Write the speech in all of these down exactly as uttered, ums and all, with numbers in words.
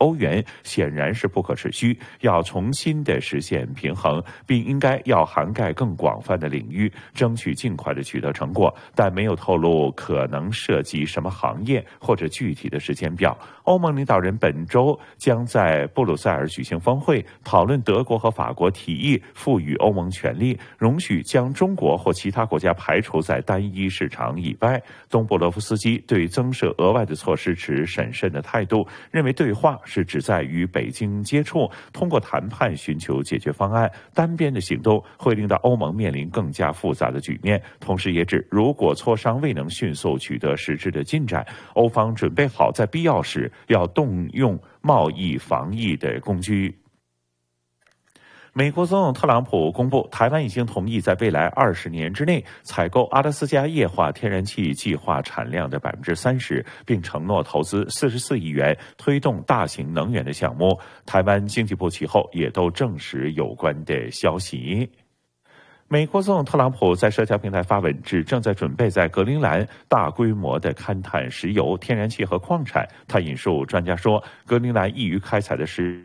欧元显然是不可持续，要重新的实现平衡，并应该要涵盖更广泛的领域，争取尽快的取得成果，但没有透露可能涉及什么行业或者具体的时间表。欧盟领导人本周将在布鲁塞尔举行峰会，讨论德国和法国提议赋予欧盟权力，容许将中国或其他国家排除在单一市场以外。东布罗夫斯基对增设额外的措施持审慎的态度，认为对话是旨在与北京接触，通过谈判寻求解决方案，单边的行动会令到欧盟面临更加复杂的局面。同时也指，如果磋商未能迅速取得实质的进展，欧方准备好在必要时要动用贸易防疫的工具。美国总统特朗普公布，台湾已经同意在未来二十年之内采购阿拉斯加液化天然气计划产量的百分之三十，并承诺投资四十四亿元推动大型能源的项目。台湾经济部其后也都证实有关的消息。美国总统特朗普在社交平台发文，指正在准备在格陵兰大规模的勘探石油、天然气和矿产。他引述专家说，格陵兰易于开采的石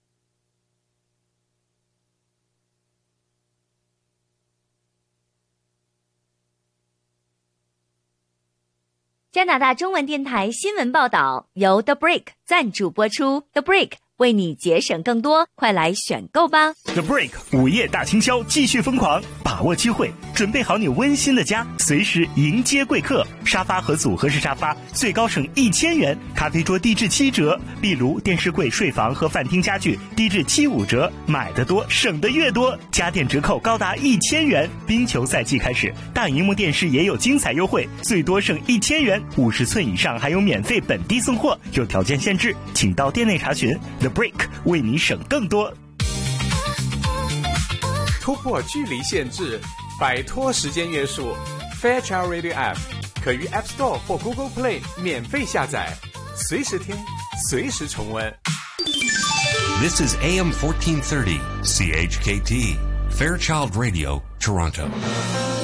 加拿大中文电台新闻报道由 The Break 赞助播出。 The Break 为你节省更多，快来选购吧。 The Break 午夜大清销继续疯狂，把握机会，准备好你温馨的家，随时迎接贵客。沙发和组合式沙发最高省一千元，咖啡桌低至七折，壁炉、电视柜、睡房和饭厅家具低至七五折，买得多省得越多，家电折扣高达一千元。冰球赛季开始，大荧幕电视也有精彩优惠，最多省一千元，五十寸以上还有免费本地送货，有条件限制，请到店内查询。The Break 为你省更多。 突破距离限制，摆脱时间约束， Fairchild Radio App 可于 App Store 或 Google Play 免费下载，随时听，随时重温。 This is A M fourteen thirty C H K T Fairchild Radio Toronto.